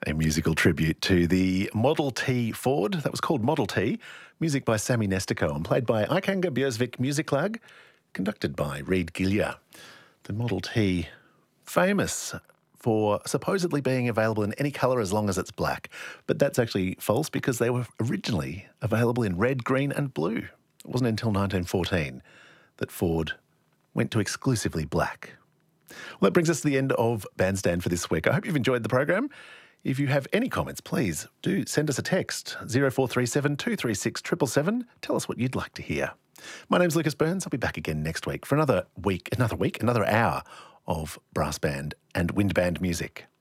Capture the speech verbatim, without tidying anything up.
A musical tribute to the Model T Ford. That was called Model T. Music by Sammy Nestico and played by Ikanga Bjørsvik Musiklag, conducted by Reid Gillier. The Model T, famous for supposedly being available in any colour as long as it's black. But that's actually false because they were originally available in red, green and blue. It wasn't until nineteen fourteen that Ford went to exclusively black. Well, that brings us to the end of Bandstand for this week. I hope you've enjoyed the program. If you have any comments, please do send us a text, zero four three seven, two three six, seven seven seven. Tell us what you'd like to hear. My name's Lucas Burns. I'll be back again next week for another week, another week, another hour of brass band and wind band music.